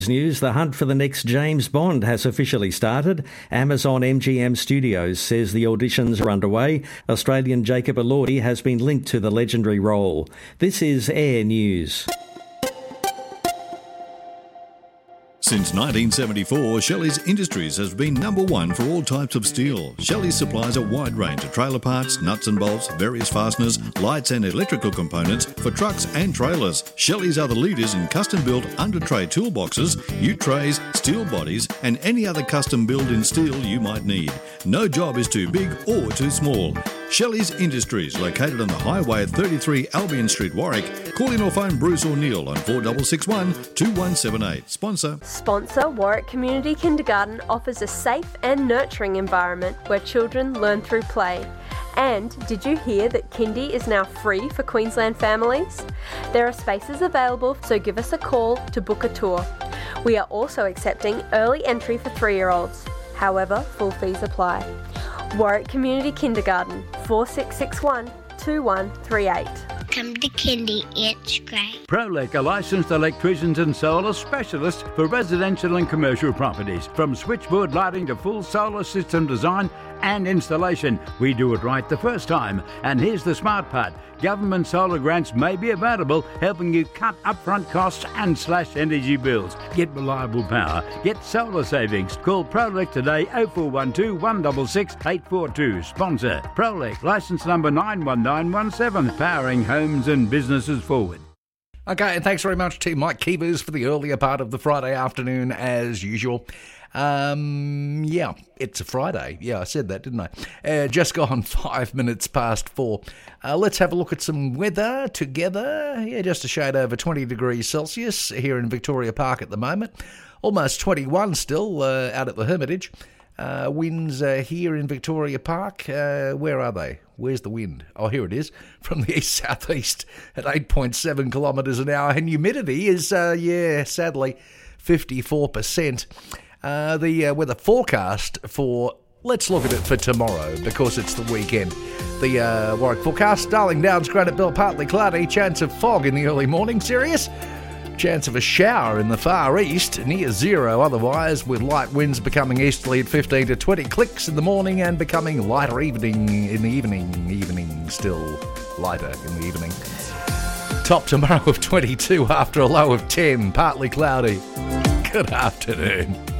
News, the hunt for the next James Bond has officially started. Amazon MGM Studios says the auditions are underway. Australian Jacob Elordi has been linked to the legendary role. This is Air News. Since 1974, Shelley's Industries has been number one for all types of steel. Shelley supplies a wide range of trailer parts, nuts and bolts, various fasteners, lights and electrical components for trucks and trailers. Shelley's are the leaders in custom-built under-tray toolboxes, ute trays, steel bodies and any other custom build in steel you might need. No job is too big or too small. Shelley's Industries, located on the highway at 33 Albion Street, Warwick. Call in or phone Bruce O'Neill on 4661 2178. Sponsor Warwick Community Kindergarten offers a safe and nurturing environment where children learn through play. And did you hear that Kindy is now free for Queensland families? There are spaces available, so give us a call to book a tour. We are also accepting early entry for 3-year-olds. However, full fees apply. Warwick Community Kindergarten, 4661 2138. Come to Kindy, it's great. Prolec are licensed electricians and solar specialists for residential and commercial properties. From switchboard lighting to full solar system design and installation, we do it right the first time. And here's the smart part. Government solar grants may be available, helping you cut upfront costs and slash energy bills. Get reliable power. Get solar savings. Call Prolec today, 0412 166 842. Sponsor Prolec, licence number 91917, powering homes and businesses forward. Okay, and thanks very much to Mike Keevers for the earlier part of the Friday afternoon as usual. Yeah, it's a Friday. Yeah, I said that, didn't I? Just gone 5 minutes past 4. Let's have a look at some weather together. Yeah, just a shade over 20 degrees Celsius here in Victoria Park at the moment. Almost 21 still out at the Hermitage. Winds here in Victoria Park. Where are they? Where's the wind? Oh, here it is. From the east-southeast at 8.7 kilometres an hour. And humidity is, sadly, 54%. The weather forecast for, let's look at it for tomorrow because it's the weekend. The Warwick forecast, Darling Downs, Granite Bell, partly cloudy, chance of fog in the early morning, serious. Chance of a shower in the far east, near zero otherwise, with light winds becoming easterly at 15 to 20 clicks in the morning and becoming lighter evening in the evening, still lighter in the evening. Top tomorrow of 22 after a low of 10, partly cloudy. Good afternoon.